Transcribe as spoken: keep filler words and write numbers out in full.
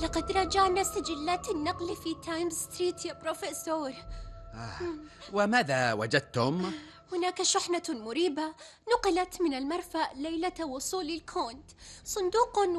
لقد راجعنا سجلات النقل في تايم ستريت يا بروفيسور. آه. وماذا وجدتم؟ هناك شحنة مريبة نقلت من المرفأ ليلة وصول الكونت، صندوق